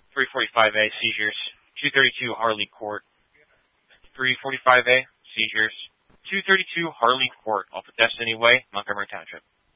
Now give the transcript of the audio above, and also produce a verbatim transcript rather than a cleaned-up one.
three forty-five A, seizures. two thirty-two Harley Court. three forty-five A, seizures. two thirty-two Harley Court off of Destiny Way, Montgomery Township.